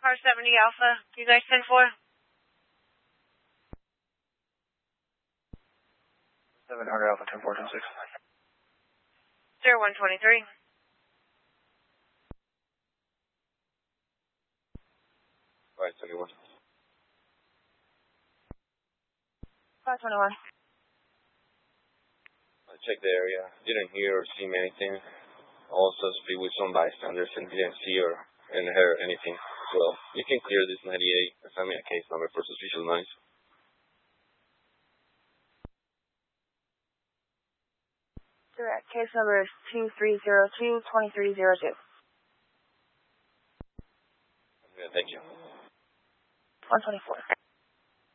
Car 70 Alpha, you guys 10-4? 700 Alpha, 10-4, 10-6. 0123. 521. 521. I checked the area, didn't hear or see anything. Also speak with some bystanders and didn't see or and hear anything. Well, you can clear this 98 and send me a case number for suspicious noise. Direct. Case number is 2302-2302. Yeah, thank you. 124.